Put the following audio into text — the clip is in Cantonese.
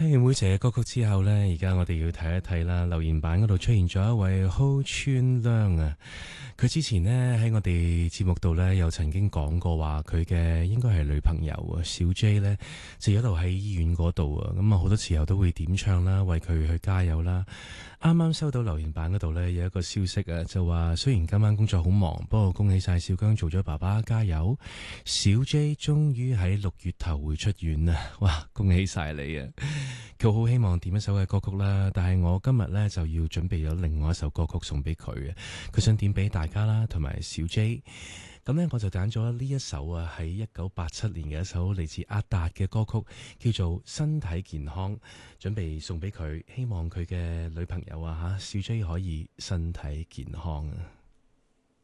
聽完每隻嘅歌曲之後呢，而家我哋要睇一睇啦，留言板嗰度出現咗一位好川亮啊！佢之前呢，喺我哋節目度呢，有曾經講過話佢嘅應該係女朋友啊，小 J 呢，就一路喺醫院嗰度啊，咁啊好多時候都會點唱啦，為佢去加油啦。啱啱收到留言板嗰度呢，有一個消息啊，就話雖然今晚工作好忙，不過恭喜晒小姜做咗爸爸，加油！小 J 終於喺6月頭會出院啊！哇，恭喜晒你啊！佢好希望點一首嘅歌曲啦，但係我今日呢，就要準備咗另外一首歌曲送俾佢啊！佢想點俾大家啦，同埋小 J。咁呢，我就揀咗呢一首啊，喺1987年嘅一首嚟自阿達嘅歌曲，叫做《身體健康》，準備送俾佢，希望佢嘅女朋友啊小 J 可以身體健康啊！